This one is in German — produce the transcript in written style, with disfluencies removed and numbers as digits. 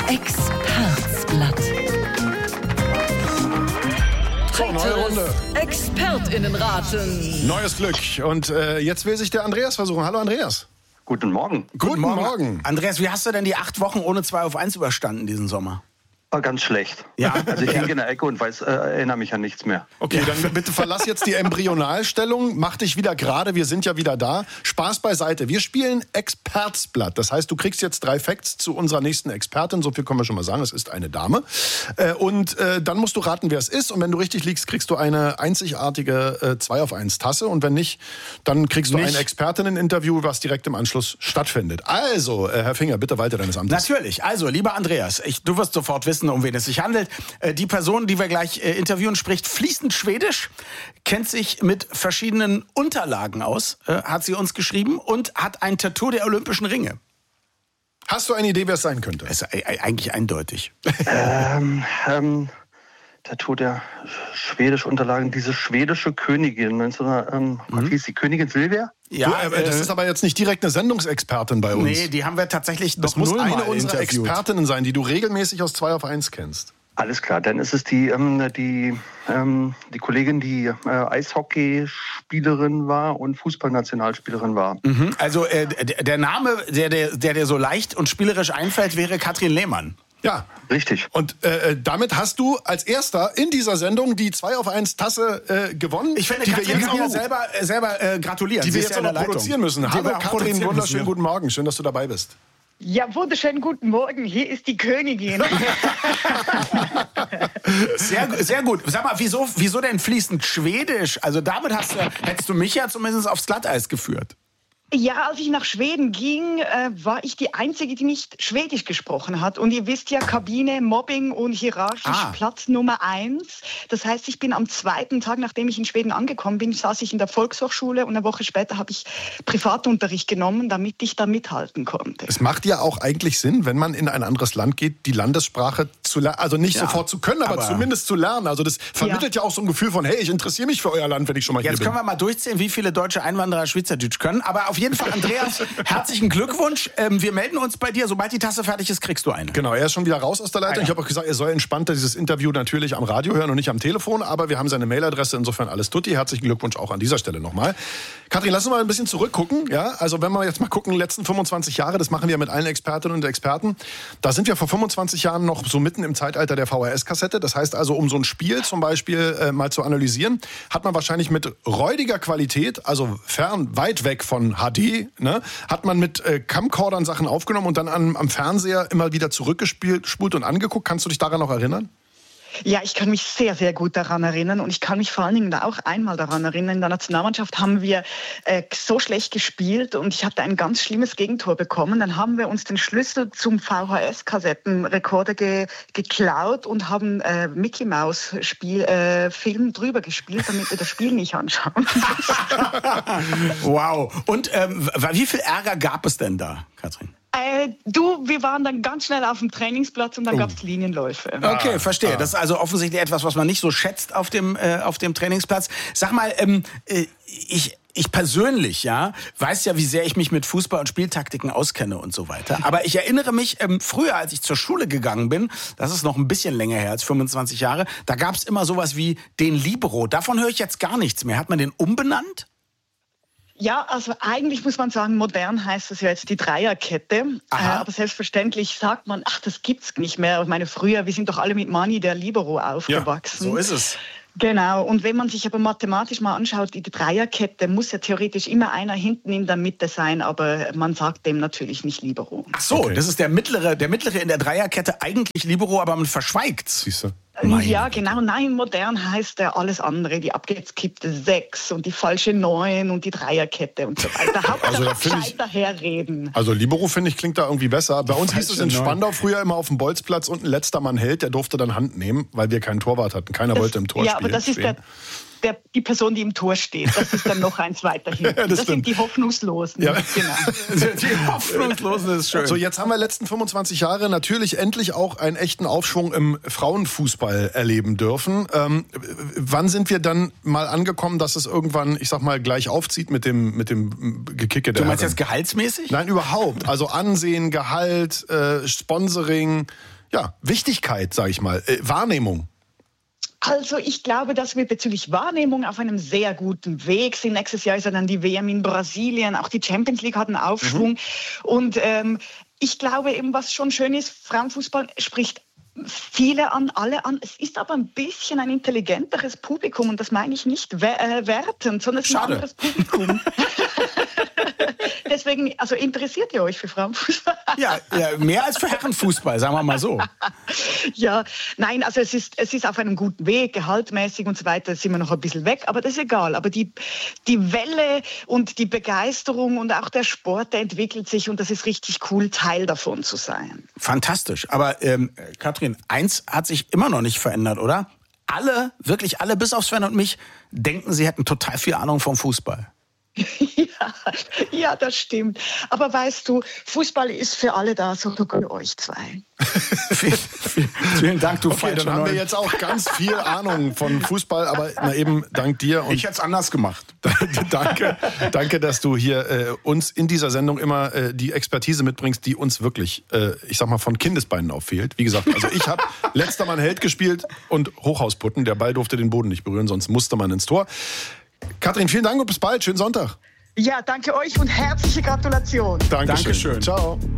Expertsblatt. Neue Runde. ExpertInnenraten. Neues Glück. Und jetzt will sich der Andreas versuchen. Hallo Andreas. Guten Morgen. Guten Morgen. Andreas, wie hast du denn die 8 Wochen ohne 2 auf 1 überstanden diesen Sommer? War ganz schlecht. Ja? Also ich hing in der Ecke und erinnere mich an nichts mehr. Okay, dann bitte verlass jetzt die Embryonalstellung, mach dich wieder gerade, wir sind ja wieder da. Spaß beiseite, wir spielen Expertsblatt. Das heißt, du kriegst jetzt 3 Facts zu unserer nächsten Expertin, so viel können wir schon mal sagen, es ist eine Dame. Und dann musst du raten, wer es ist. Und wenn du richtig liegst, kriegst du eine einzigartige 2 auf 1 Tasse. Und wenn nicht, dann kriegst du ein Expertinnen-Interview, was direkt im Anschluss stattfindet. Also, Herr Finger, bitte weiter deines Amtes. Natürlich. Also, lieber Andreas, du wirst sofort wissen, um wen es sich handelt. Die Person, die wir gleich interviewen, spricht fließend Schwedisch, kennt sich mit verschiedenen Unterlagen aus, hat sie uns geschrieben, und hat ein Tattoo der Olympischen Ringe. Hast du eine Idee, wer es sein könnte? Das ist eigentlich eindeutig. Tattoo der schwedischen Unterlagen, diese schwedische Königin, wie hieß die Königin Silvia? Ja, das ist aber jetzt nicht direkt eine Sendungsexpertin bei uns. Nee, die haben wir tatsächlich noch Das muss nullmal eine unserer interviewt. Expertinnen sein, die du regelmäßig aus 2 auf 1 kennst. Alles klar, dann ist es die Kollegin, die Eishockeyspielerin war und Fußballnationalspielerin war. Also der Name, der so leicht und spielerisch einfällt, wäre Katrin Lehmann. Ja, richtig. Und damit hast du als Erster in dieser Sendung die 2 auf 1 Tasse gewonnen. Ich finde, die Katrin wir kann ja jetzt selber gratulieren. die wir Sie ist jetzt ja auch in noch der Leitung. produzieren müssen. Die Hallo wir auch Katrin, produzieren wunderschönen müssen, guten Morgen. Schön, dass du dabei bist. Ja, wunderschönen guten Morgen. Hier ist die Königin. Sehr gut. Sag mal, wieso denn fließend Schwedisch? Also damit hättest du mich ja zumindest aufs Glatteis geführt. Ja, als ich nach Schweden ging, war ich die Einzige, die nicht Schwedisch gesprochen hat. Und ihr wisst ja, Kabine, Mobbing und hierarchisch Platz Nummer 1. Das heißt, ich bin am 2. Tag, nachdem ich in Schweden angekommen bin, saß ich in der Volkshochschule und eine Woche später habe ich Privatunterricht genommen, damit ich da mithalten konnte. Es macht ja auch eigentlich Sinn, wenn man in ein anderes Land geht, die Landessprache zu lernen. Also nicht sofort zu können, aber zumindest zu lernen. Also das vermittelt ja auch so ein Gefühl von, hey, ich interessiere mich für euer Land, wenn ich schon mal hier bin. Jetzt können wir mal durchzählen, wie viele deutsche Einwanderer Schweizerdeutsch können. Aber auf jeden Fall, Andreas, herzlichen Glückwunsch. Wir melden uns bei dir. Sobald die Tasse fertig ist, kriegst du eine. Genau, er ist schon wieder raus aus der Leitung. Ich habe auch gesagt, er soll entspannter dieses Interview natürlich am Radio hören und nicht am Telefon. Aber wir haben seine Mailadresse, insofern alles tutti. Herzlichen Glückwunsch auch an dieser Stelle nochmal. Katrin, lass uns mal ein bisschen zurückgucken. Ja? Also wenn wir jetzt mal gucken, die letzten 25 Jahre, das machen wir mit allen Expertinnen und Experten. Da sind wir vor 25 Jahren noch so mitten im Zeitalter der VHS-Kassette. Das heißt also, um so ein Spiel zum Beispiel mal zu analysieren, hat man wahrscheinlich mit räudiger Qualität, also weit weg von HD, ne, hat man mit Camcordern Sachen aufgenommen und dann am Fernseher immer wieder zurückgespult und angeguckt. Kannst du dich daran noch erinnern? Ja, ich kann mich sehr, sehr gut daran erinnern und ich kann mich vor allen Dingen auch einmal daran erinnern, in der Nationalmannschaft haben wir so schlecht gespielt und ich hatte ein ganz schlimmes Gegentor bekommen. Dann haben wir uns den Schlüssel zum VHS-Kassettenrekorder geklaut und haben Mickey Mouse Film drüber gespielt, damit wir das Spiel nicht anschauen. Wow. Und wie viel Ärger gab es denn da, Katrin? Wir waren dann ganz schnell auf dem Trainingsplatz und dann gab es Linienläufe. Okay, verstehe. Das ist also offensichtlich etwas, was man nicht so schätzt auf dem Trainingsplatz. Sag mal, ich persönlich, weiß ja, wie sehr ich mich mit Fußball und Spieltaktiken auskenne und so weiter. Aber ich erinnere mich, früher, als ich zur Schule gegangen bin, das ist noch ein bisschen länger her als 25 Jahre, da gab es immer sowas wie den Libero. Davon höre ich jetzt gar nichts mehr. Hat man den umbenannt? Ja, also eigentlich muss man sagen, modern heißt das ja jetzt die Dreierkette. Aber selbstverständlich sagt man, ach, das gibt's nicht mehr. Ich meine, früher, wir sind doch alle mit Mani der Libero aufgewachsen. Ja, so ist es. Genau, und wenn man sich aber mathematisch mal anschaut, die Dreierkette muss ja theoretisch immer einer hinten in der Mitte sein, aber man sagt dem natürlich nicht Libero. Ach so, okay. Das ist der mittlere in der Dreierkette, eigentlich Libero, aber man verschweigt's. Siehst du? Ja, genau. Nein, modern heißt ja alles andere. Die abgekippte 6 und die falsche 9 und die Dreierkette und so weiter. Hauptsache daherreden. Also Libero, finde ich, klingt da irgendwie besser. Bei uns hieß es in Spandau früher immer auf dem Bolzplatz und ein letzter Mann hält, der durfte dann Hand nehmen, weil wir keinen Torwart hatten. Keiner wollte im Tor spielen. Ja, aber das ist die Person, die im Tor steht. Das ist dann noch eins weiter hinten. Ja, das sind die Hoffnungslosen. Ja. Genau. Die Hoffnungslosen ist schön. So, jetzt haben wir letzten 25 Jahre natürlich endlich auch einen echten Aufschwung im Frauenfußball erleben dürfen. Wann sind wir dann mal angekommen, dass es irgendwann, ich sag mal, gleich aufzieht mit dem Gekicke der Du meinst Herren? jetzt gehaltsmäßig? Nein, überhaupt. Also Ansehen, Gehalt, Sponsoring. Wichtigkeit, sage ich mal, Wahrnehmung? Also ich glaube, dass wir bezüglich Wahrnehmung auf einem sehr guten Weg sind. Nächstes Jahr ist ja dann die WM in Brasilien, auch die Champions League hat einen Aufschwung. Und ich glaube eben, was schon schön ist, Frauenfußball spricht viele an, alle an. Es ist aber ein bisschen ein intelligenteres Publikum und das meine ich nicht wertend, sondern es ist ein anderes Publikum. Deswegen, also interessiert ihr euch für Frauenfußball? Ja, mehr als für Herrenfußball, sagen wir mal so. Ja, nein, also es ist auf einem guten Weg, gehaltmäßig und so weiter, sind wir noch ein bisschen weg, aber das ist egal. Aber die Welle und die Begeisterung und auch der Sport, der entwickelt sich und das ist richtig cool, Teil davon zu sein. Fantastisch. Aber Katrin, eins hat sich immer noch nicht verändert, oder? Alle, wirklich alle, bis auf Sven und mich, denken, sie hätten total viel Ahnung vom Fußball. Ja, das stimmt. Aber weißt du, Fußball ist für alle da, so für euch zwei. Vielen Dank, du Okay, dann haben wir jetzt auch ganz viel Ahnung von Fußball, aber eben dank dir. Und ich hätte es anders gemacht. Danke, dass du hier uns in dieser Sendung immer die Expertise mitbringst, die uns wirklich, ich sag mal, von Kindesbeinen auf fehlt. Wie gesagt, also ich habe letzter Mann Held gespielt und Hochhausputten. Der Ball durfte den Boden nicht berühren, sonst musste man ins Tor. Katrin, vielen Dank und bis bald. Schönen Sonntag. Ja, danke euch und herzliche Gratulation. Dankeschön. Ciao.